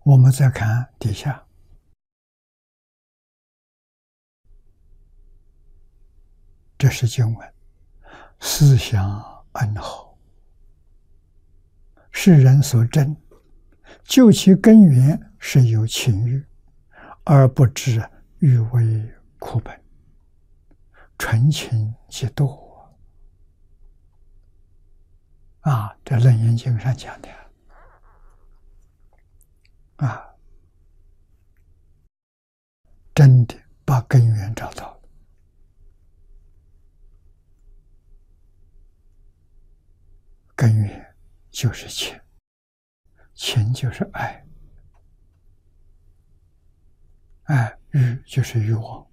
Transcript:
我们再看底下，这是经文：思想安好，是人所争，究其根源是有情欲，而不知欲为苦本，纯情即堕。这《楞严经》上讲的真的把根源找到了。根源就是情，情就是爱，欲就是欲望。